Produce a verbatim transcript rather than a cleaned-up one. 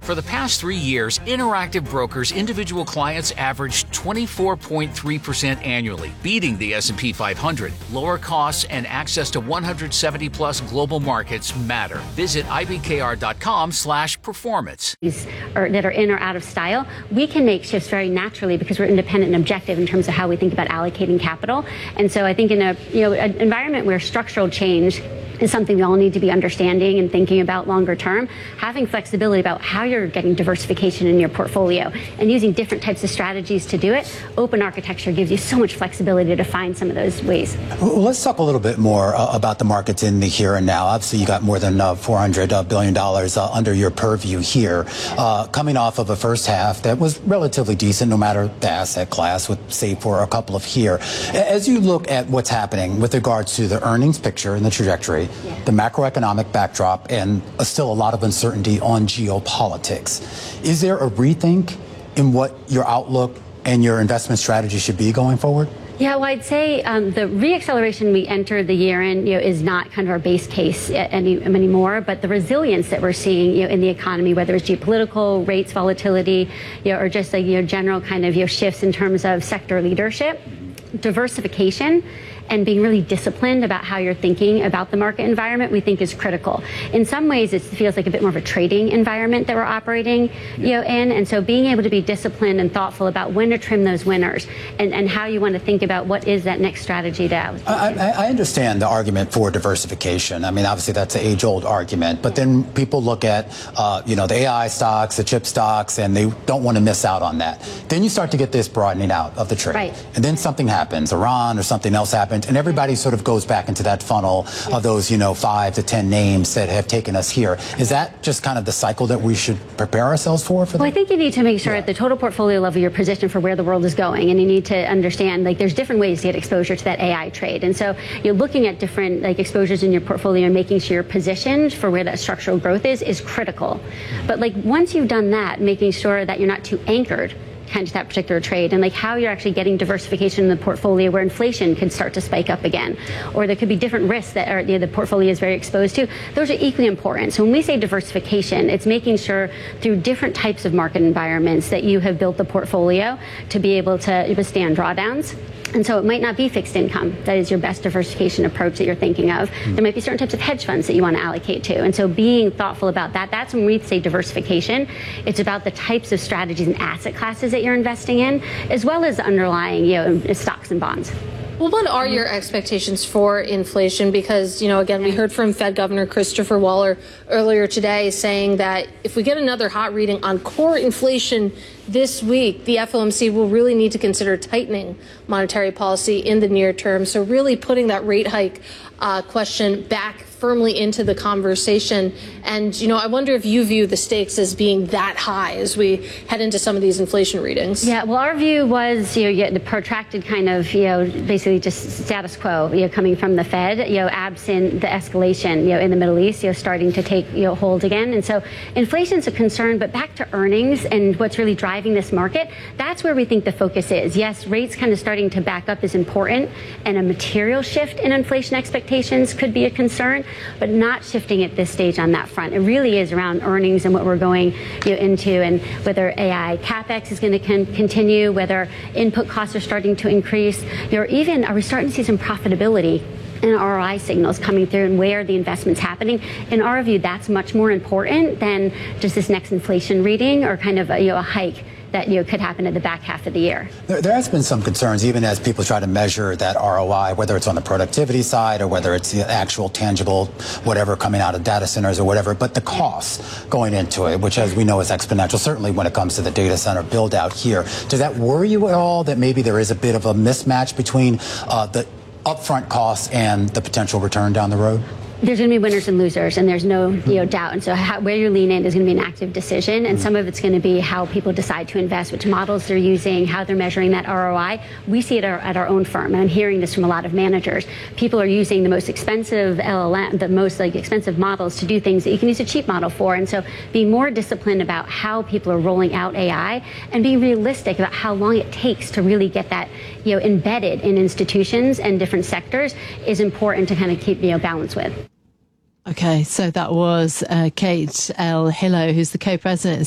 For the past three years, Interactive Brokers individual clients averaged twenty-four point three percent annually, beating the S and P five hundred. Lower costs and access to one hundred seventy plus global markets matter. Visit I B K R dot com slash performance. Or that are in or out of style, we can make shifts very naturally because we're independent and objective in terms of how we think about allocating capital. And so I think in a you know an environment where structural change is something we all need to be understanding and thinking about longer term, having flexibility about how you're getting diversification in your portfolio and using different types of strategies to do it. Open architecture gives you so much flexibility to find some of those ways. Well, let's talk a little bit more uh, about the markets in the here and now. Obviously, you got more than uh, four hundred billion dollars uh, under your purview here, uh, coming off of a first half that was relatively decent, no matter the asset class, with save for a couple of here. As you look at what's happening with regards to the earnings picture and the trajectory, yeah. the macroeconomic backdrop, and uh, still a lot of uncertainty on geopolitics, is there a rethink in what your outlook and your investment strategy should be going forward? Yeah, well, I'd say um, the reacceleration we entered the year in, you know, is not kind of our base case any anymore. But the resilience that we're seeing, you know, in the economy, whether it's geopolitical rates volatility, you know, or just like you know general kind of you know shifts in terms of sector leadership, diversification, and being really disciplined about how you're thinking about the market environment, we think is critical. In some ways, it feels like a bit more of a trading environment that we're operating you know, in. And so being able to be disciplined and thoughtful about when to trim those winners and, and how you want to think about what is that next strategy to allocate. I, I understand the argument for diversification. I mean, obviously, that's an age-old argument. But then people look at, uh, you know, the A I stocks, the chip stocks, and they don't want to miss out on that. Then you start to get this broadening out of the trade. Right. And then something happens, Iran or something else happens, and everybody sort of goes back into that funnel of those, you know, five to ten names that have taken us here. Is that just kind of the cycle that we should prepare ourselves for? for well, I think you need to make sure yeah. at the total portfolio level you're positioned for where the world is going, and you need to understand like there's different ways to get exposure to that A I trade. And so you're looking at different like exposures in your portfolio and making sure you're positioned for where that structural growth is is critical. But like once you've done that, making sure that you're not too anchored kind of that particular trade, and like how you're actually getting diversification in the portfolio where inflation could start to spike up again, or there could be different risks that are, you know, the portfolio is very exposed to. Those are equally important. So when we say diversification, it's making sure through different types of market environments that you have built the portfolio to be able to withstand drawdowns. And so it might not be fixed income that is your best diversification approach that you're thinking of. Mm-hmm. There might be certain types of hedge funds that you want to allocate to. And so being thoughtful about that, that's when we say diversification. It's about the types of strategies and asset classes that you're investing in, as well as the underlying you know, stocks and bonds. Well, what are your expectations for inflation? Because, you know, again, we heard from Fed Governor Christopher Waller earlier today saying that if we get another hot reading on core inflation this week, the F O M C will really need to consider tightening monetary policy in the near term. So really putting that rate hike uh, question back firmly into the conversation. And, you know, I wonder if you view the stakes as being that high as we head into some of these inflation readings. Yeah, well, our view was, you know, yeah, the protracted kind of, you know, basically just status quo, you know, coming from the Fed, you know, absent the escalation, you know, in the Middle East, you know, starting to take, you know, hold again. And so inflation's a concern, but back to earnings and what's really driving this market, that's where we think the focus is. Yes, rates kind of starting to back up is important, and a material shift in inflation expectations could be a concern, but not shifting at this stage on that front. It really is around earnings and what we're going you know, into, and whether A I CapEx is going to con- continue, whether input costs are starting to increase, or even are we starting to see some profitability and R O I signals coming through, and where the investment's happening. In our view, that's much more important than just this next inflation reading or kind of a, you know, a hike that you know could happen in the back half of the year. There, there has been some concerns, even as people try to measure that R O I, whether it's on the productivity side or whether it's the actual tangible whatever coming out of data centers or whatever, but the costs going into it, which as we know is exponential, certainly when it comes to the data center build out here. Does that worry you at all that maybe there is a bit of a mismatch between uh, the upfront costs and the potential return down the road? There's going to be winners and losers, and there's no you know doubt. And so how, where you lean in is going to be an active decision, and some of it's going to be how people decide to invest, which models they're using, how they're measuring that R O I. We see it at our, at our own firm, and I'm hearing this from a lot of managers. People are using the most expensive L L M, the most like expensive models to do things that you can use a cheap model for. And so being more disciplined about how people are rolling out A I, and being realistic about how long it takes to really get that you know embedded in institutions and different sectors is important to kind of keep you know balance with. Okay, so that was uh, Kate El Hillo, who's the co-president